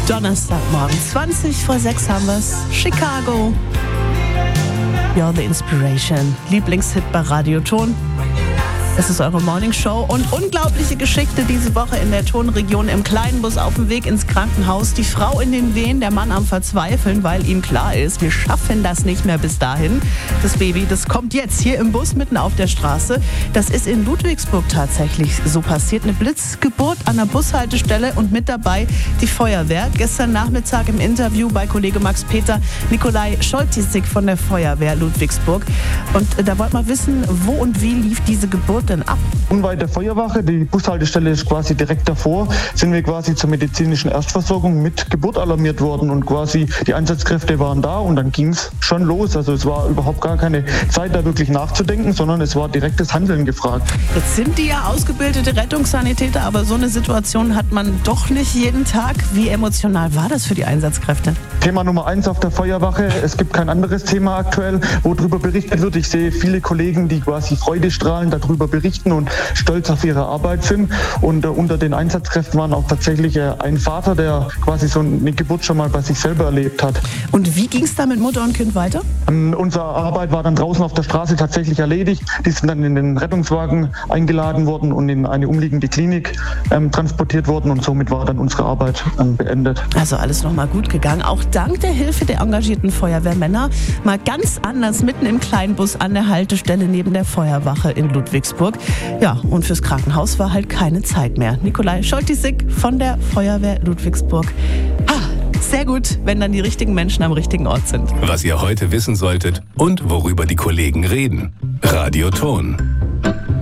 Donnerstagmorgen, 6:20 haben wir's. Chicago. You're the Inspiration. Lieblingshit bei Radioton. Das ist eure Morningshow und unglaubliche Geschichte diese Woche in der Tonregion im kleinen Bus auf dem Weg ins Krankenhaus. Die Frau in den Wehen, der Mann am Verzweifeln, weil ihm klar ist, wir schaffen das nicht mehr bis dahin. Das Baby, das kommt jetzt hier im Bus mitten auf der Straße. Das ist in Ludwigsburg tatsächlich so passiert. Eine Blitzgeburt an der Bushaltestelle und mit dabei die Feuerwehr. Gestern Nachmittag im Interview bei Kollege Max Peter, Nikolai Scholtisik von der Feuerwehr Ludwigsburg. Und da wollte man wissen, wo und wie lief diese Geburt denn ab? Unweit der Feuerwache, die Bushaltestelle ist quasi direkt davor, sind wir quasi zur medizinischen Erstversorgung mit Geburt alarmiert worden und quasi die Einsatzkräfte waren da und dann ging es schon los. Also es war überhaupt gar keine Zeit, da wirklich nachzudenken, sondern es war direktes Handeln gefragt. Jetzt sind die ja ausgebildete Rettungssanitäter, aber so eine Situation hat man doch nicht jeden Tag. Wie emotional war das für die Einsatzkräfte? Thema Nummer 1 auf der Feuerwache. Es gibt kein anderes Thema aktuell, wo darüber berichtet wird. Ich sehe viele Kollegen, die quasi freudestrahlend darüber berichten und stolz auf ihre Arbeit sind. Und unter den Einsatzkräften waren auch tatsächlich ein Vater, der quasi so eine Geburt schon mal bei sich selber erlebt hat. Und wie ging es da mit Mutter und Kind weiter? Unsere Arbeit war dann draußen auf der Straße tatsächlich erledigt. Die sind dann in den Rettungswagen eingeladen worden und in eine umliegende Klinik transportiert worden. Und somit war dann unsere Arbeit beendet. Also alles nochmal gut gegangen. Auch dank der Hilfe der engagierten Feuerwehrmänner. Mal ganz anders mitten im Kleinbus an der Haltestelle neben der Feuerwache in Ludwigsburg. Ja, und fürs Krankenhaus war halt keine Zeit mehr. Nikolai Scholtisik von der Feuerwehr Ludwigsburg. Sehr gut, wenn dann die richtigen Menschen am richtigen Ort sind. Was ihr heute wissen solltet und worüber die Kollegen reden. Radioton.